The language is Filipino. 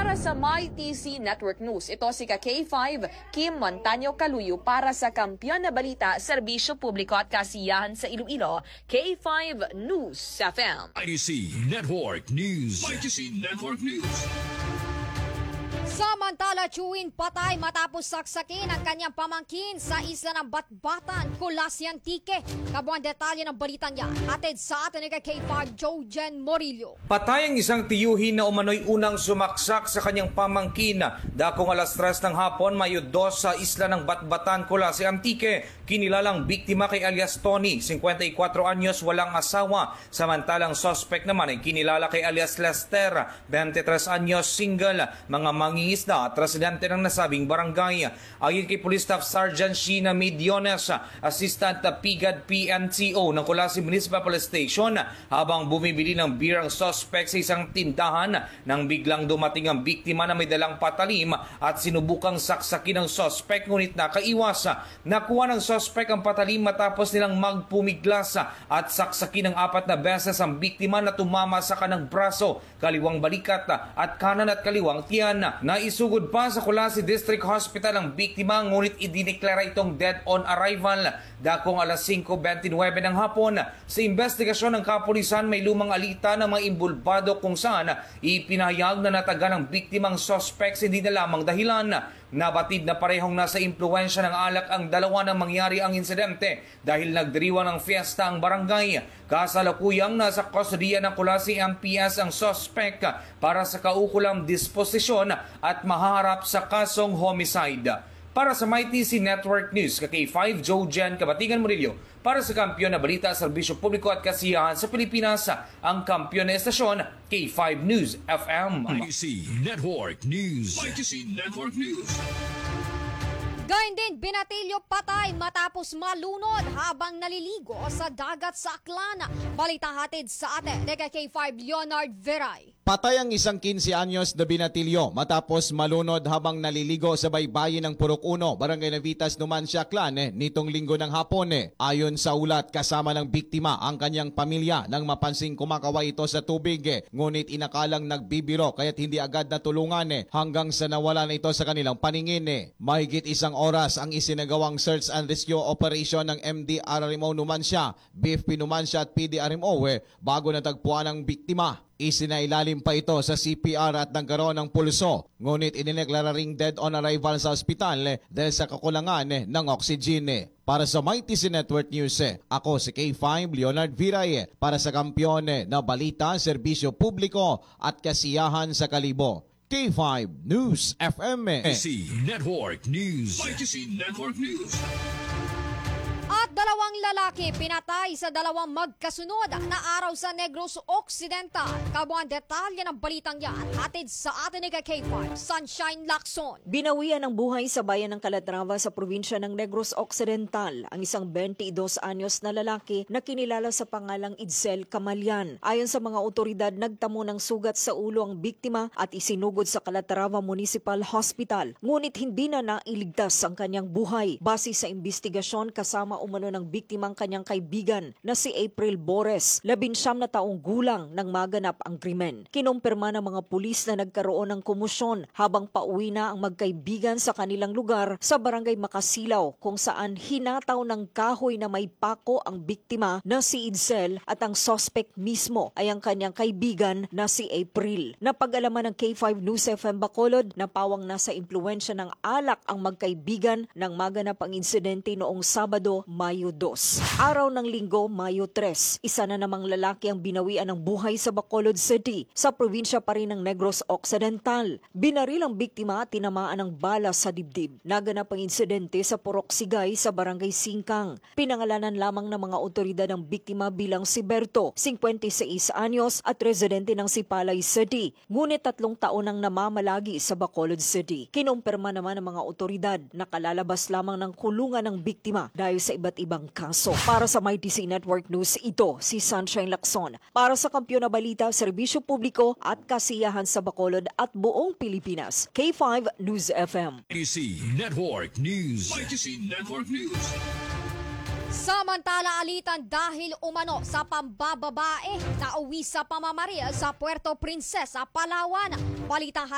Para sa MyTC Network News, ito si K5 Kim Montaño Caluyo para sa Kampiyon na Balita, Serbisyo Publiko at Kasiyahan sa Iloilo, K5 News FM. MyTC Network News. MyTC Network News. Samantala, Chewin patay matapos saksakin ang kanyang pamangkin sa isla ng Batbatan, Colasy Antique. Kabuang detalye ng balitan niya, hatid sa atin ni K5 Jojen Morillo. Patay ang isang tiyuhin na umano'y unang sumaksak sa kanyang pamangkin. Dakong alas 3 ng hapon, Mayo 2 sa isla ng Batbatan, Colasy Antique. Kinilalang biktima kay alias Tony, 54 anyos, walang asawa. Samantalang suspect naman ay kinilala kay alias Lester, 23 anyos, single, mga mangingisda at residente ng nasabing barangay. Ayon kay Police Staff Sergeant Sheena Mediones, Assistant PIGAD PNCO ng Colasy Municipal Police Station, habang bumibili ng beer ang suspect sa isang tindahan nang biglang dumating ang biktima na may dalang patalim at sinubukang saksakin ng suspect ngunit nakaiwas. Nakuha ng suspect ang patalim matapos nilang magpumiglas at saksakin ng 4 na beses ang biktima na tumama sa kanang braso, kaliwang balikat at kanan at kaliwang tiyan. Naisugod pa sa Colasy District Hospital ang biktima ngunit idineklara itong dead on arrival. Dakong alas 5:29 ng hapon. Sa investigasyon ng kapulisan, may lumang alita ng mga imbulbado kung saan ipinahayag na nataga ng biktimang suspects hindi na lamang dahilan. Nabatid na parehong nasa impluensya ng alak ang dalawa nang mangyari ang insidente dahil nagdiriwang ng fiesta ang barangay. Kasalukuyang nasa kustodiya ng Colasy MPS ang suspect para sa kaukulang disposisyon at mahaharap sa kasong homicide. Para sa MyTC Network News, K5 Jojen Kabatigan Murillo, para sa Kampiyon na Balita, Serbisyo Publiko at Kasiyahan sa Pilipinas, ang kampiyon na estasyon, K5 News FM. MyTC Network News. MyTC Network News. Gayun din, binatilyo patay matapos malunod habang naliligo sa dagat sa Aklan. Balita hatid sa atin ni K5 Leonard Veray. Patay ang isang 15 anyos na binatilyo matapos malunod habang naliligo sa baybayin ng Purok 1, Barangay Navitas, Numancia, Aklan nitong linggo ng hapon. Ayon sa ulat, kasama ng biktima ang kanyang pamilya nang mapansing kumakaway ito sa tubig. Ngunit inakalang nagbibiro kaya't hindi agad natulungan hanggang sa nawala na ito sa kanilang paningin. Mahigit isang oras ang isinagawang search and rescue operation ng MDRRMO Numancia, BFP Numancia at PDRMO bago natagpuan ang biktima. Isinailalim pa ito sa CPR at nagkaroon ng pulso. Ngunit idineklara ring dead on arrival sa ospital dahil sa kakulangan ng oxygen. Para sa MyTC Network News, ako si K5 Leonard Viray para sa Kampiyon na Balita, Serbisyo Publiko at Kasiyahan sa Kalibo. K5 News FM. MyTC Network News. MyTC Network News. At dalawang lalaki pinatay sa dalawang magkasunod na araw sa Negros Occidental. Kabuang detalye ng balitang yan, hatid sa atin ni K5 Sunshine Lacson. Binawian ng buhay sa bayan ng Calatrava sa probinsya ng Negros Occidental ang isang 22 anyos na lalaki na kinilala sa pangalang Idsel Camalian. Ayon sa mga otoridad, nagtamo ng sugat sa ulo ang biktima at isinugod sa Calatrava Municipal Hospital. Ngunit hindi na nailigtas ang kanyang buhay. Base sa investigasyon, kasama umano ng biktimang kanyang kaibigan na si April Bores, 19 na taong gulang nang maganap ang krimen. Kinumpirma ng mga pulis na nagkaroon ng komosyon habang pauwi na ang magkaibigan sa kanilang lugar sa Barangay Makasilaw kung saan hinataw ng kahoy na may pako ang biktima na si Idsel at ang suspect mismo ay ang kanyang kaibigan na si April. Napag-alaman ng K5 News FM Bacolod na pawang nasa impluensya ng alak ang magkaibigan nang maganap ang insidente noong Sabado, Mayo 2. Araw ng Linggo, Mayo 3, isa na namang lalaki ang binawian ng buhay sa Bacolod City, sa probinsya pa rin ng Negros Occidental. Binaril ang biktima at tinamaan ng bala sa dibdib. Naganap ang insidente sa Purok Sigay sa Barangay Singkang. Pinangalanan lamang ng mga otoridad ang biktima bilang si Berto, 56 anyos at residente ng Sipalay City. Ngunit 3 taon ang namamalagi sa Bacolod City. Kinumpirma naman ng mga otoridad na kalalabas lamang ng kulungan ng biktima dahil sa iba't ibang kaso. Para sa MyTC Network News, ito si Sunshine Lacson. Para sa Kampiyon na Balita, Serbisyo Publiko at Kasiyahan sa Bacolod at buong Pilipinas, K5 News FM. MyTC Network News. MyTC Network News. Samantala, alitan dahil umano sa pambababae na uwi sa pamamaril sa Puerto Princesa, Palawan. Balita